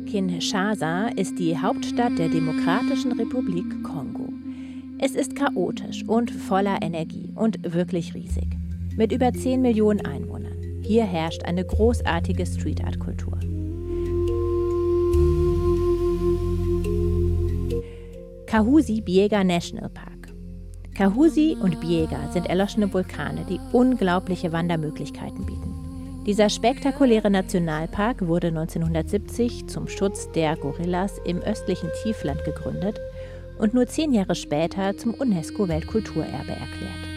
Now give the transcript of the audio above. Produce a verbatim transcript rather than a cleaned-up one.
Kinshasa ist die Hauptstadt der Demokratischen Republik Kongo. Es ist chaotisch und voller Energie und wirklich riesig. Mit über zehn Millionen Einwohnern. Hier herrscht eine großartige Street-Art-Kultur. Kahuzi-Biega National Park. Kahuzi und Biega sind erloschene Vulkane, die unglaubliche Wandermöglichkeiten bieten. Dieser spektakuläre Nationalpark wurde neunzehnhundertsiebzig zum Schutz der Gorillas im östlichen Tiefland gegründet und nur zehn Jahre später zum UNESCO-Weltkulturerbe erklärt.